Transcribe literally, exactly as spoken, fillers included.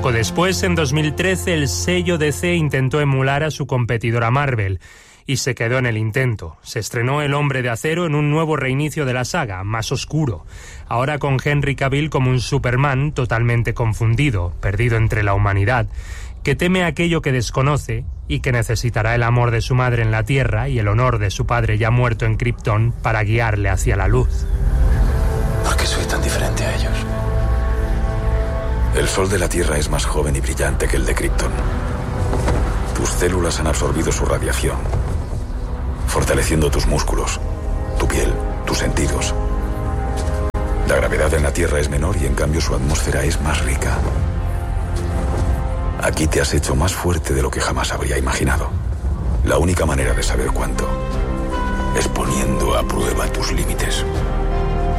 Poco después, en dos mil trece, el sello D C intentó emular a su competidora Marvel y se quedó en el intento. Se estrenó El Hombre de Acero en un nuevo reinicio de la saga, más oscuro, ahora con Henry Cavill como un Superman totalmente confundido, perdido entre la humanidad, que teme aquello que desconoce y que necesitará el amor de su madre en la Tierra y el honor de su padre ya muerto en Krypton para guiarle hacia la luz. ¿Por qué soy tan diferente a ellos? El sol de la Tierra es más joven y brillante que el de Krypton. Tus células han absorbido su radiación, fortaleciendo tus músculos, tu piel, tus sentidos. La gravedad en la Tierra es menor y en cambio su atmósfera es más rica. Aquí te has hecho más fuerte de lo que jamás habría imaginado. La única manera de saber cuánto es poniendo a prueba tus límites.